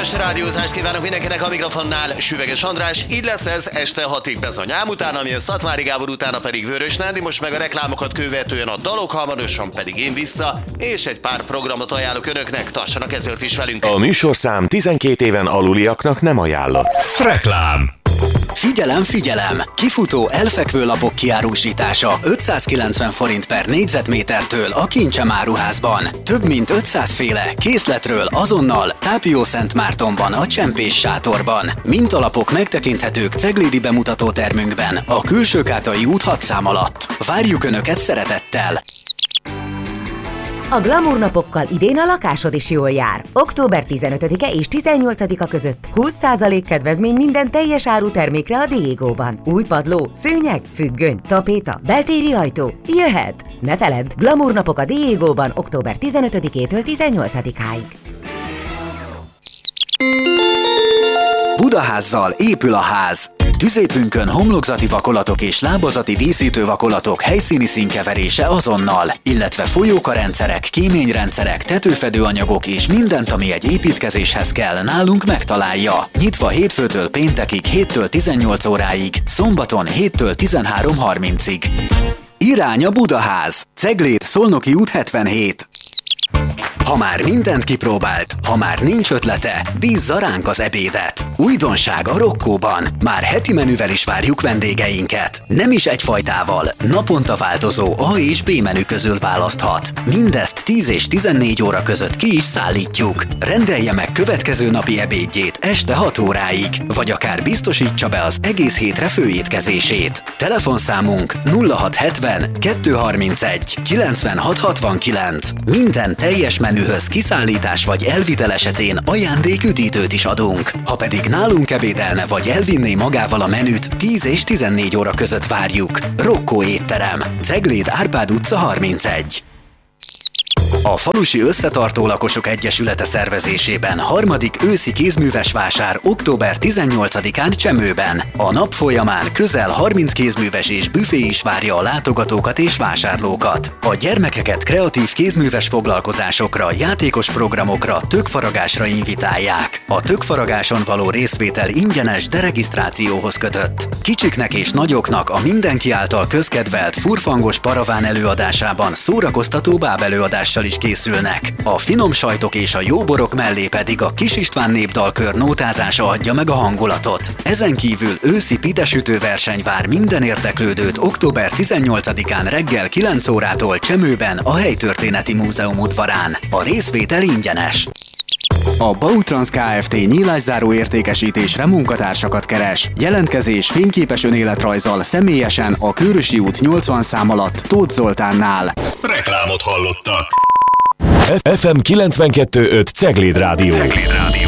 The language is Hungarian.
kellemes rádiózást kívánok mindenkinek, a mikrofonnál Süveges András. Így lesz ez este 6-ig Bezonyám után, ami a Szatmári Gábor, utána pedig Vörös Nándi, most meg a reklámokat követően a dalok, hamarosan pedig én vissza, és egy pár programot ajánlok önöknek, tartsanak ezért is velünk. A műsorszám 12 éven aluliaknak nem ajánlott. Reklám. Figyelem, figyelem! Kifutó elfekvő lapok kiárusítása 590 forint per négyzetmétertől a Kincsem áruházban. Több mint 500 féle készletről azonnal Tápiószentmártonban a Csempés sátorban. Mintalapok megtekinthetők ceglédi bemutatótermünkben a Külsőkátai út 6 szám alatt. Várjuk Önöket szeretettel! A Glamour napokkal idén a lakásod is jól jár. Október 15-e és 18-a között 20% kedvezmény minden teljes áru termékre a Diegóban. Új padló, szőnyeg, függöny, tapéta, beltéri ajtó. Jöhet! Ne feledd, Glamour napok a Diegóban október 15-től 18-áig. Budaházzal épül a ház. Tüzépünkön homlokzati vakolatok és lábazati díszítő vakolatok helyszíni színkeverése azonnal, illetve folyókarendszerek, kéményrendszerek, tetőfedőanyagok és mindent, ami egy építkezéshez kell, nálunk megtalálja. Nyitva hétfőtől péntekig 7-től 18 óráig, szombaton 7-től 13:30-ig. Irány a Budaház. Ceglét, Szolnoki út 77. Ha már mindent kipróbált, ha már nincs ötlete, bízza ránk az ebédet. Újdonság a Rokkóban. Már heti menüvel is várjuk vendégeinket. Nem is egyfajtával, naponta változó A és B menü közül választhat. Mindezt 10 és 14 óra között ki is szállítjuk. Rendelje meg következő napi ebédjét este 6 óráig, vagy akár biztosítsa be az egész hétre főétkezését. Telefonszámunk 0670 231 9669. Minden teljes menühöz kiszállítás vagy elvitel esetén ajándéküdítőt is adunk. Ha pedig nálunk ebédelne vagy elvinné magával a menüt, 10 és 14 óra között várjuk. Rokkó étterem, Cegléd Árpád utca 31. A Falusi Összetartó Lakosok Egyesülete szervezésében harmadik őszi kézműves vásár október 18-án Csemőben. A nap folyamán közel 30 kézműves és büfé is várja a látogatókat és vásárlókat. A gyermekeket kreatív kézműves foglalkozásokra, játékos programokra, tökfaragásra invitálják. A tökfaragáson való részvétel ingyenes, de regisztrációhoz kötött. Kicsiknek és nagyoknak a mindenki által közkedvelt furfangos paraván előadásában szórakoztató bábelőadással is készülnek. A finom sajtok és a jó borok mellé pedig a Kis István népdalkör nótázása adja meg a hangulatot. Ezen kívül őszi pitesütő verseny vár minden érdeklődőt október 18-án reggel 9 órától Csemőben a Helytörténeti Múzeum udvarán. A részvétel ingyenes. A Bautrans Kft. Nyílászáró értékesítésre munkatársakat keres. Jelentkezés fényképes önéletrajzzal személyesen a Kőrösi út 80 szám alatt Tóth Zoltánnál. Reklámot hallottak. FM 92.5 Cegléd Rádió.